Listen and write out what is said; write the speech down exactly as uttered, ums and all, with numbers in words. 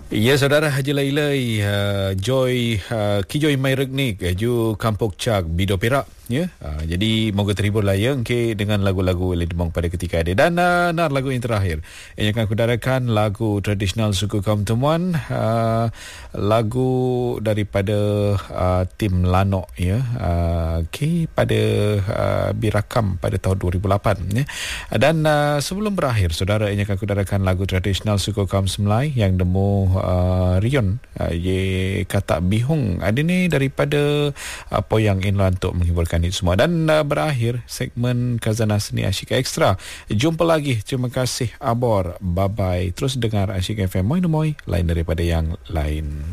Ya, saudara Haji Lailai, uh, Joy, uh, Kijoy Mai Regnik, Ju Kampok Cak, Bido Perak. Ya, uh, jadi moga terhibur lah ya okay, dengan lagu-lagu Lee Demong pada ketika ini. Dan uh, nak lagu yang terakhir yang akan kudarakan lagu tradisional suku kaum Temuan, uh, lagu daripada uh, tim Lanok ya, uh, okay, pada uh, Birakam pada tahun dua ribu lapan ya. Dan uh, sebelum berakhir, saudara, yang akan kudarakan lagu tradisional suku kaum Semlai yang demo uh, Rion uh, ye kata bihung ada ni daripada uh, Poyang Inlan untuk menghiburkan itu semua. Dan uh, berakhir segmen Khazanah Seni Asyik Ekstra. Jumpa lagi. Terima kasih Abor. Bye bye. Terus dengar Asyik F M. Moi Moi, lain daripada yang lain.